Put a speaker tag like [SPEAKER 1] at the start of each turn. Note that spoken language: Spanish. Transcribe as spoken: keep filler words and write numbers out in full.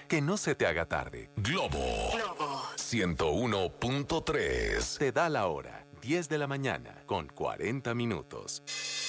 [SPEAKER 1] Que no se te haga tarde.
[SPEAKER 2] Globo. Globo. ciento uno punto tres.
[SPEAKER 1] Te da la hora. diez de la mañana con cuarenta minutos.